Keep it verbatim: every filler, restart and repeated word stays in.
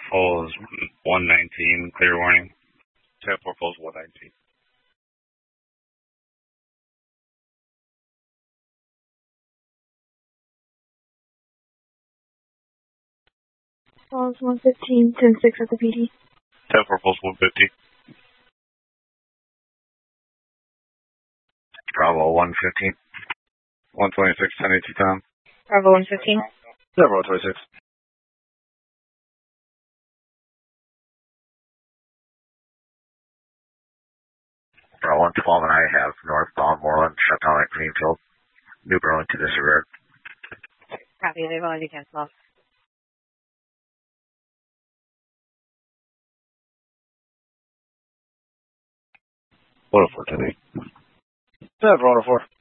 Falls one nineteen, clear warning. ten four Falls one nineteen. Falls one fifteen, ten six at the P D. ten four Falls one fifty. Bravo one fifteen. one twenty-six, ten eighty Tom. Bravo one fifteen. Bravo one twenty-six. Bravo one twelve and I have northbound Moreland, shutdown at Greenfield. New Burlington disregard. Copy, they've already canceled. one oh four, ten eight. Yeah, one oh four.